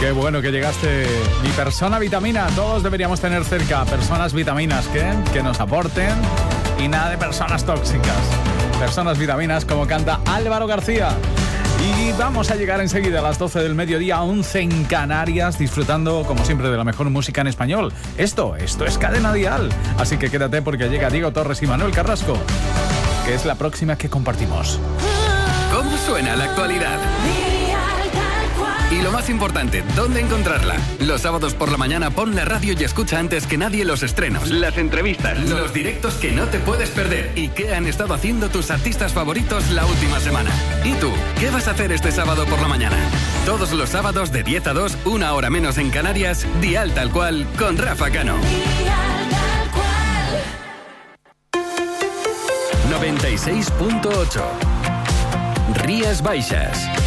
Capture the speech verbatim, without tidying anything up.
Qué bueno que llegaste, mi persona vitamina. Todos deberíamos tener cerca personas vitaminas que, que nos aporten y nada de personas tóxicas. Personas vitaminas, como canta Álvaro García. Y vamos a llegar enseguida a las doce del mediodía, once en Canarias, disfrutando como siempre de la mejor música en español. Esto, esto es Cadena Dial. Así que quédate porque llega Diego Torres y Manuel Carrasco, que es la próxima que compartimos. ¿Cómo suena la actualidad? Y lo más importante, ¿dónde encontrarla? Los sábados por la mañana pon la radio y escucha antes que nadie los estrenos, las entrevistas, los directos que no te puedes perder y qué han estado haciendo tus artistas favoritos la última semana. ¿Y tú? ¿Qué vas a hacer este sábado por la mañana? Todos los sábados de diez a dos, una hora menos en Canarias, Dial Tal Cual con Rafa Cano. noventa y seis punto ocho Rías Baixas.